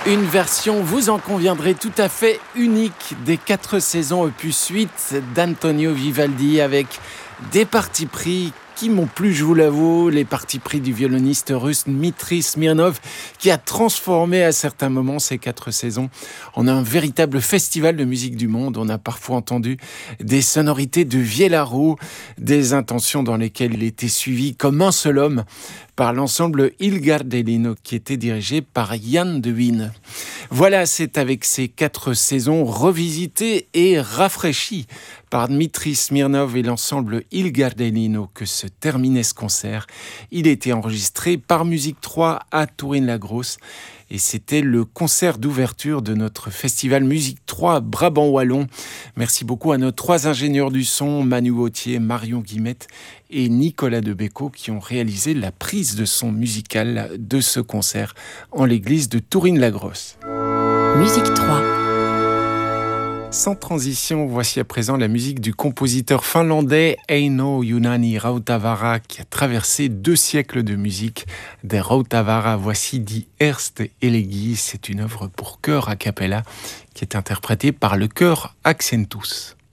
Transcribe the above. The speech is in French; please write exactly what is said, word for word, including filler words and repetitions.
Une version, vous en conviendrez, tout à fait unique des quatre saisons opus huit d'Antonio Vivaldi, avec des partis pris qui m'ont plu, je vous l'avoue, les partis pris du violoniste russe Dmitri Smirnov, qui a transformé à certains moments ces quatre saisons en un véritable festival de musique du monde. On a parfois entendu des sonorités de Viellaro, des intentions dans lesquelles il était suivi comme un seul homme par l'ensemble Il Gardelino, qui était dirigé par Jan de Wien. Voilà, c'est avec ces quatre saisons revisitées et rafraîchies par Dmitri Smirnov et l'ensemble Il Gardelino que se terminait ce concert. Il était enregistré par Musique trois à Tourine-la-Grosse et c'était le concert d'ouverture de notre festival Musique trois Brabant Wallon. Merci beaucoup à nos trois ingénieurs du son, Manu Autier, Marion Guillemette et Nicolas Debecco, qui ont réalisé la prise de son musicale de ce concert en l'église de Tourine-la-Grosse. Musique trois. Sans transition, voici à présent la musique du compositeur finlandais Eino Junani Rautavaara, qui a traversé deux siècles de musique. Des Rautavaara, voici Die Erste Elegie. C'est une œuvre pour chœur a cappella qui est interprétée par le chœur Accentus.